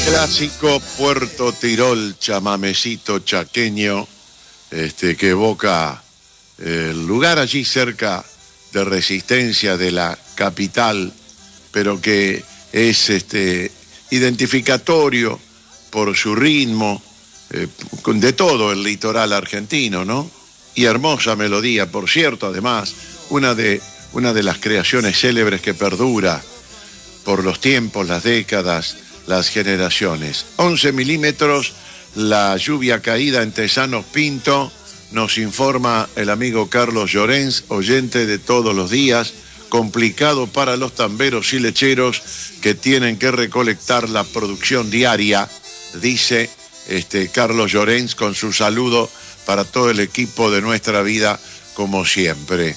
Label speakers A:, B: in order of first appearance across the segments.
A: Clásico Puerto Tirol, chamamecito chaqueño, que evoca el lugar allí cerca de Resistencia de la capital, pero que es identificatorio por su ritmo, de todo el litoral argentino, ¿no? Y hermosa melodía, por cierto, además, una de las creaciones célebres que perdura por los tiempos, las décadas, las generaciones. 11 milímetros, la lluvia caída en Tesanos Pinto, nos informa el amigo Carlos Llorens, oyente de todos los días. Complicado para los tamberos y lecheros que tienen que recolectar la producción diaria, dice Carlos Llorens, con su saludo para todo el equipo de Nuestra Vida, como siempre.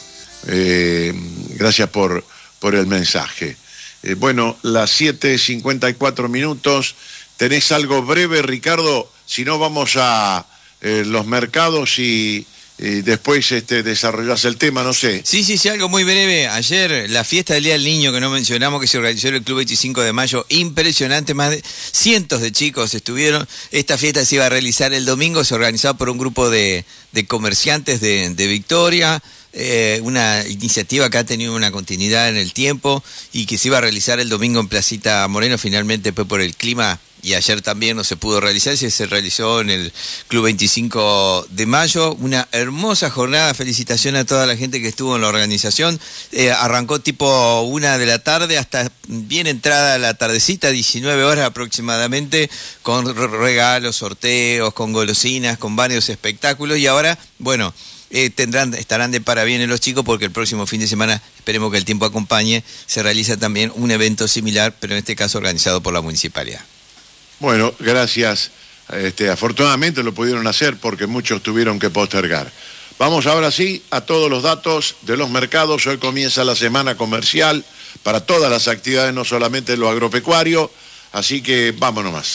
A: Gracias por el mensaje. Bueno, las 7:54 minutos. ¿Tenés algo breve, Ricardo? Si no, vamos a los mercados y después desarrollás el tema, no sé.
B: Sí, algo muy breve. Ayer, la fiesta del Día del Niño, que no mencionamos, que se organizó en el Club 25 de Mayo, impresionante, más de cientos de chicos estuvieron. Esta fiesta se iba a realizar el domingo, se organizaba por un grupo de comerciantes de Victoria, una iniciativa que ha tenido una continuidad en el tiempo y que se iba a realizar el domingo en Placita Moreno. Finalmente, fue por el clima, y ayer también no se pudo realizar, se realizó en el Club 25 de Mayo. Una hermosa jornada, felicitaciones a toda la gente que estuvo en la organización. Arrancó tipo 1 de la tarde hasta bien entrada la tardecita, 19 horas aproximadamente, con regalos, sorteos, con golosinas, con varios espectáculos. Y ahora, bueno, estarán de parabienes los chicos, porque el próximo fin de semana, esperemos que el tiempo acompañe, se realiza también un evento similar, pero en este caso organizado por la municipalidad.
A: Bueno, gracias. Afortunadamente lo pudieron hacer porque muchos tuvieron que postergar. Vamos ahora sí a todos los datos de los mercados. Hoy comienza la semana comercial para todas las actividades, no solamente lo agropecuario, así que vámonos más.